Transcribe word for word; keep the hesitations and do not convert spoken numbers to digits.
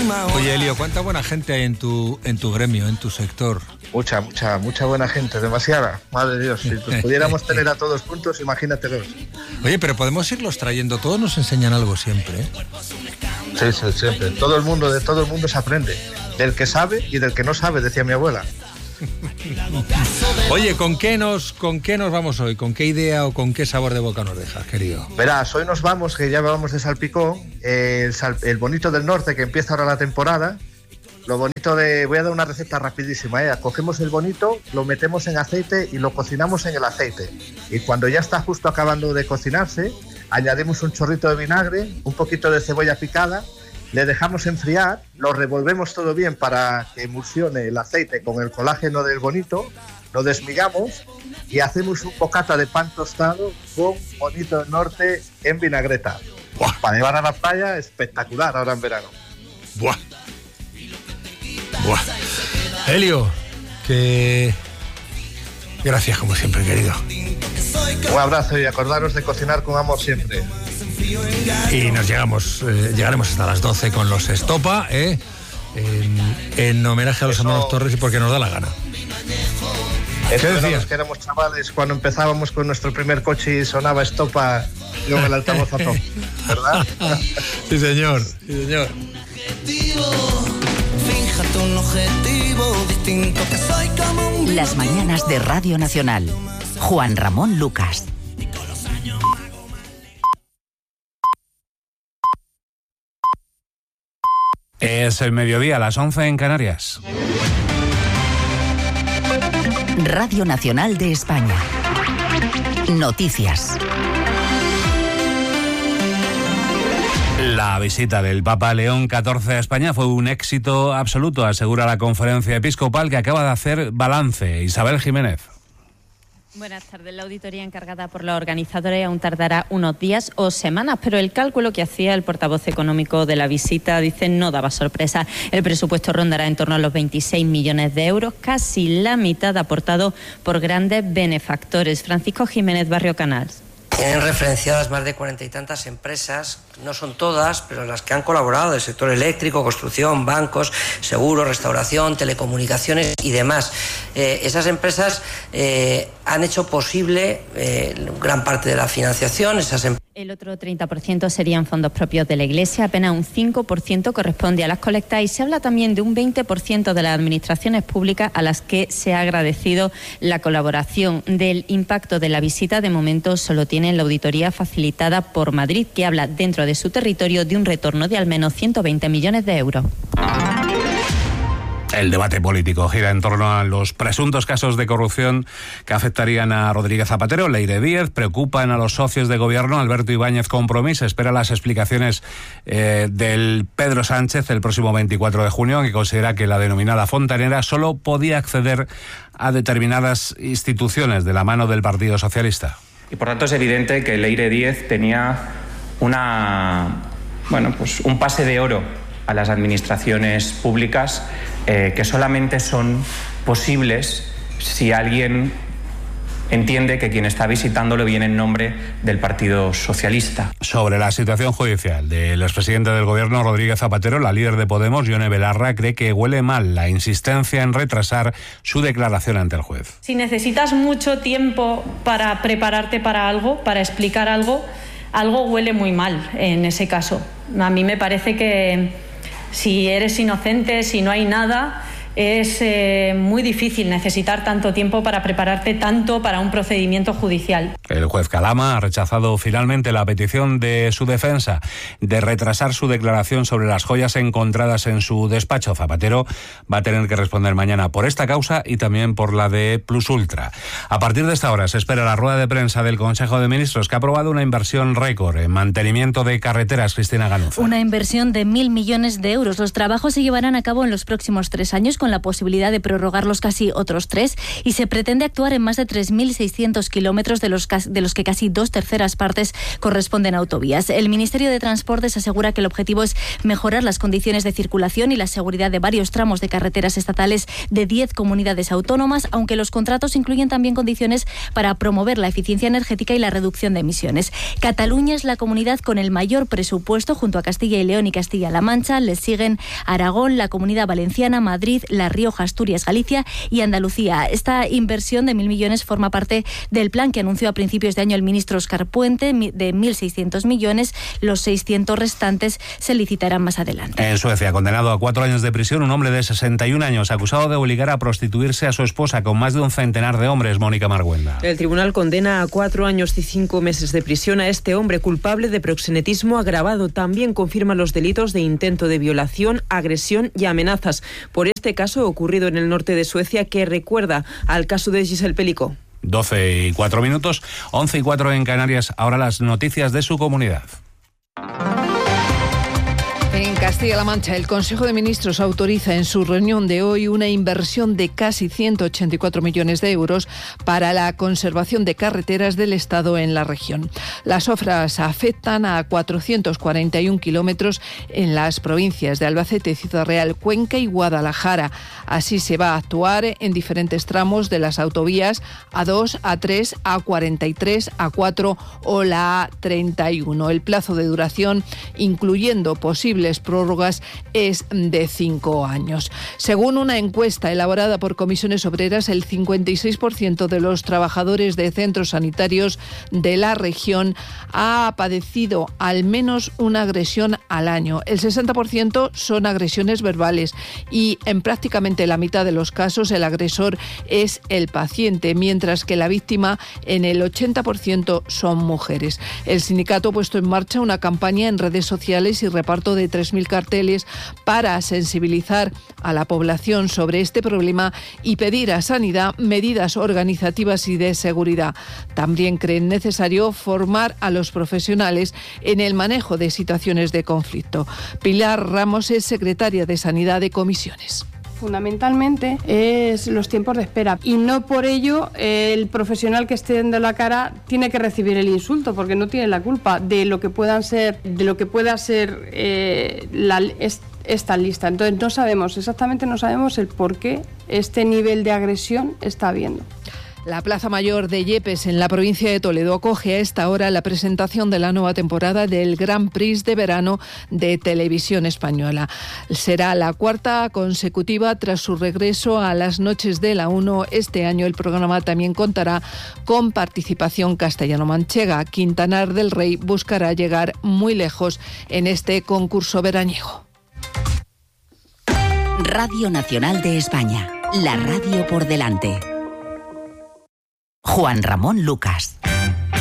Oye, Elio, ¿cuánta buena gente hay en tu en tu gremio, en tu sector? Mucha, mucha, mucha buena gente, demasiada. Madre de Dios, si pudiéramos tener a todos juntos, imagínatelos. Oye, pero podemos irlos trayendo, todos nos enseñan algo siempre, ¿eh? Sí, sí, siempre. Todo el mundo, de todo el mundo se aprende. Del que sabe y del que no sabe, decía mi abuela. Oye, ¿con qué nos con qué nos vamos hoy? ¿Con qué idea o con qué sabor de boca nos dejas, querido? Verás, hoy nos vamos, que ya vamos de salpicón, eh, el, sal, el bonito del norte, que empieza ahora la temporada. Lo bonito de... Voy a dar una receta rapidísima, ¿eh? Cogemos el bonito, lo metemos en aceite y lo cocinamos en el aceite. Y cuando ya está justo acabando de cocinarse, añadimos un chorrito de vinagre, un poquito de cebolla picada, le dejamos enfriar, lo revolvemos todo bien para que emulsione el aceite con el colágeno del bonito, lo desmigamos y hacemos un bocata de pan tostado con bonito del norte en vinagreta. ¡Buah! Para llevar a la playa, espectacular ahora en verano. ¡Buah! ¡Buah! Elio, que... Gracias como siempre, querido. Un abrazo y acordaros de cocinar con amor siempre. Y nos llegamos, eh, llegaremos hasta las doce con los Estopa, ¿eh? en, en homenaje a los Eso... hermanos Torres y porque nos da la gana. ¿Qué decías? Que éramos chavales cuando empezábamos con nuestro primer coche y sonaba Estopa y con el altavoz a tope, ¿verdad? Sí, señor, sí, señor. Fíjate un objetivo distinto que soy como un... Las mañanas de Radio Nacional. Juan Ramón Lucas. Es el mediodía, a las once en Canarias. Radio Nacional de España. Noticias. La visita del Papa León catorce a España fue un éxito absoluto, asegura la Conferencia Episcopal, que acaba de hacer balance. Isabel Jiménez. Buenas tardes. La auditoría encargada por los organizadores aún tardará unos días o semanas, pero el cálculo que hacía el portavoz económico de la visita, dice, no daba sorpresa. El presupuesto rondará en torno a los veintiséis millones de euros, casi la mitad aportado por grandes benefactores. Francisco Jiménez, Barrio Canals. Tienen referenciadas más de cuarenta y tantas empresas, no son todas, pero las que han colaborado del sector eléctrico, construcción, bancos, seguros, restauración, telecomunicaciones y demás. Eh, esas empresas eh, han hecho posible eh, gran parte de la financiación. Esas em- El otro treinta por ciento serían fondos propios de la Iglesia, apenas un cinco por ciento corresponde a las colectas y se habla también de un veinte por ciento de las administraciones públicas a las que se ha agradecido la colaboración. Del impacto de la visita, de momento solo tienen la auditoría facilitada por Madrid, que habla dentro de su territorio de un retorno de al menos ciento veinte millones de euros. El debate político gira en torno a los presuntos casos de corrupción que afectarían a Rodríguez Zapatero. Leire Díez, preocupan a los socios de gobierno. Alberto Ibáñez Compromís espera las explicaciones eh, del Pedro Sánchez el próximo veinticuatro de junio, que considera que la denominada fontanera solo podía acceder a determinadas instituciones de la mano del Partido Socialista. Y por tanto es evidente que Leire Díez tenía una, bueno, pues un pase de oro a las administraciones públicas eh, que solamente son posibles si alguien entiende que quien está visitándolo viene en nombre del Partido Socialista. Sobre la situación judicial del expresidente del Gobierno, Rodríguez Zapatero, la líder de Podemos, Ione Belarra, cree que huele mal la insistencia en retrasar su declaración ante el juez. Si necesitas mucho tiempo para prepararte para algo, para explicar algo, algo huele muy mal en ese caso. A mí me parece que si eres inocente, si no hay nada, es eh, muy difícil necesitar tanto tiempo para prepararte tanto para un procedimiento judicial. El juez Calama ha rechazado finalmente la petición de su defensa de retrasar su declaración sobre las joyas encontradas en su despacho. Zapatero va a tener que responder mañana por esta causa y también por la de Plus Ultra. A partir de esta hora se espera la rueda de prensa del Consejo de Ministros, que ha aprobado una inversión récord en mantenimiento de carreteras. Cristina Ganuza. Una inversión de mil millones de euros. Los trabajos se llevarán a cabo en los próximos tres años con con la posibilidad de prorrogarlos casi otros tres, y se pretende actuar en más de tres mil seiscientos kilómetros, de los, de los que casi dos terceras partes corresponden a autovías. El Ministerio de Transportes asegura que el objetivo es mejorar las condiciones de circulación y la seguridad de varios tramos de carreteras estatales de diez comunidades autónomas, aunque los contratos incluyen también condiciones para promover la eficiencia energética y la reducción de emisiones. Cataluña es la comunidad con el mayor presupuesto, junto a Castilla y León y Castilla-La Mancha. Les siguen Aragón, la Comunidad Valenciana, Madrid, La Rioja, Asturias, Galicia y Andalucía. Esta inversión de mil millones forma parte del plan que anunció a principios de año el ministro Óscar Puente, de mil seiscientos millones. Los seiscientos restantes se licitarán más adelante. En Suecia, condenado a cuatro años de prisión, un hombre de sesenta y un años acusado de obligar a prostituirse a su esposa con más de un centenar de hombres. Mónica Marguenda. El tribunal condena a cuatro años y cinco meses de prisión a este hombre culpable de proxenetismo agravado. También confirma los delitos de intento de violación, agresión y amenazas. Por este caso ocurrido en el norte de Suecia, que recuerda al caso de Giselle Pelicó. doce y cuatro minutos, once y cuatro en Canarias. Ahora las noticias de su comunidad. En Castilla-La Mancha, el Consejo de Ministros autoriza en su reunión de hoy una inversión de casi ciento ochenta y cuatro millones de euros para la conservación de carreteras del Estado en la región. Las obras afectan a cuatrocientos cuarenta y un kilómetros en las provincias de Albacete, Ciudad Real, Cuenca y Guadalajara. Así se va a actuar en diferentes tramos de las autovías A dos, A tres, A cuarenta y tres, A cuatro o la A treinta y uno. El plazo de duración, incluyendo posibles prórrogas, es de cinco años. Según una encuesta elaborada por Comisiones Obreras, el cincuenta y seis por ciento de los trabajadores de centros sanitarios de la región ha padecido al menos una agresión al año. El sesenta por ciento son agresiones verbales y en prácticamente la mitad de los casos el agresor es el paciente, mientras que la víctima en el ochenta por ciento son mujeres. El sindicato ha puesto en marcha una campaña en redes sociales y reparto de tres mil carteles para sensibilizar a la población sobre este problema y pedir a Sanidad medidas organizativas y de seguridad. También creen necesario formar a los profesionales en el manejo de situaciones de conflicto. Pilar Ramos es secretaria de Sanidad de Comisiones. Fundamentalmente es los tiempos de espera, y no por ello el profesional que esté dando la cara tiene que recibir el insulto, porque no tiene la culpa de lo que puedan ser, de lo que pueda ser eh, la, es, esta lista. Entonces no sabemos exactamente, no sabemos el por qué este nivel de agresión está habiendo. La Plaza Mayor de Yepes, en la provincia de Toledo, acoge a esta hora la presentación de la nueva temporada del Grand Prix de verano de Televisión Española. Será la cuarta consecutiva tras su regreso a las noches de la uno. Este año el programa también contará con participación castellano-manchega. Quintanar del Rey buscará llegar muy lejos en este concurso veraniego. Radio Nacional de España, la radio por delante. Juan Ramón Lucas.